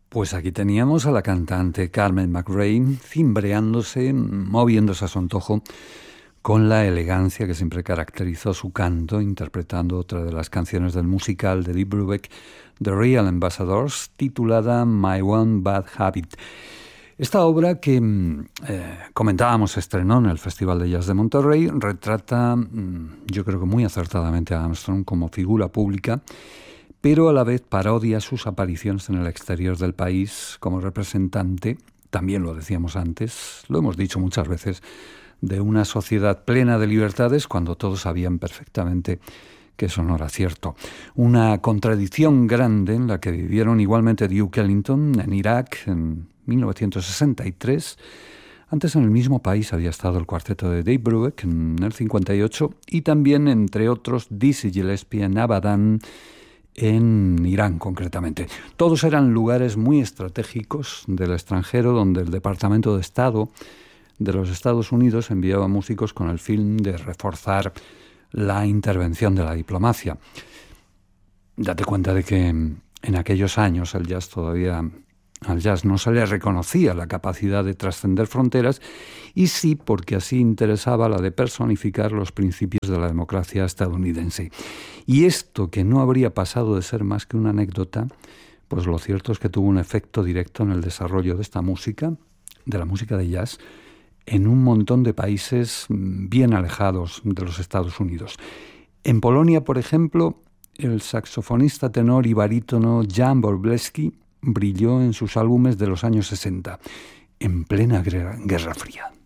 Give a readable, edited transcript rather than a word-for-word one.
Pues aquí teníamos a la cantante Carmen McRae cimbreándose, moviéndose a su antojo, con la elegancia que siempre caracterizó su canto, interpretando otra de las canciones del musical de Deep Brubeck, The Real Ambassadors, titulada My One Bad Habit. Esta obra que comentábamos se estrenó en el Festival de Jazz de Monterrey, retrata, yo creo que muy acertadamente a Armstrong como figura pública, pero a la vez parodia sus apariciones en el exterior del país como representante, también lo decíamos antes, lo hemos dicho muchas veces, de una sociedad plena de libertades cuando todos sabían perfectamente que eso no era cierto. Una contradicción grande en la que vivieron igualmente Duke Ellington en Irak en 1963. Antes en el mismo país había estado el cuarteto de Dave Brubeck en el 58 y también, entre otros, Dizzy Gillespie en Abadan, en Irán concretamente. Todos eran lugares muy estratégicos del extranjero donde el Departamento de Estado de los Estados Unidos enviaba músicos con el fin de reforzar la intervención de la diplomacia. Date cuenta de que en aquellos años al jazz no se le reconocía la capacidad de trascender fronteras, y sí porque así interesaba la de personificar los principios de la democracia estadounidense. Y esto, que no habría pasado de ser más que una anécdota, pues lo cierto es que tuvo un efecto directo en el desarrollo de esta música, de la música de jazz, en un montón de países bien alejados de los Estados Unidos. En Polonia, por ejemplo, el saxofonista tenor y barítono Jan Wroblewski brilló en sus álbumes de los años 60, en plena Guerra Fría.